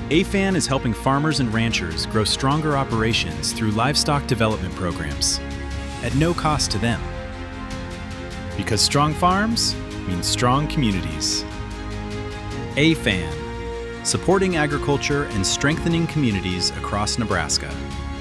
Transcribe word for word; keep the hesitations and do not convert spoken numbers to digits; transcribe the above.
A F A N is helping farmers and ranchers grow stronger operations through livestock development programs at no cost to them. Because strong farms mean strong communities. A F A N, supporting agriculture and strengthening communities across Nebraska.